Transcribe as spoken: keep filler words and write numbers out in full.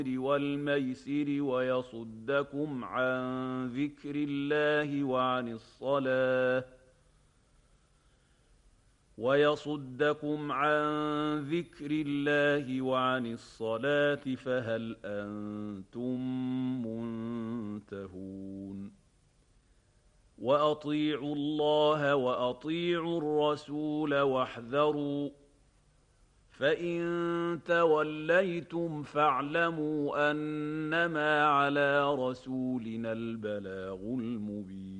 والميسر ويصدكم عن ذكر الله وعن الصلاة ويصدكم عن ذكر الله وعن الصلاة فهل أنتم منتهون وأطيعوا الله وأطيعوا الرسول واحذروا فإن توليتم فاعلموا أنما على رسولنا البلاغ المبين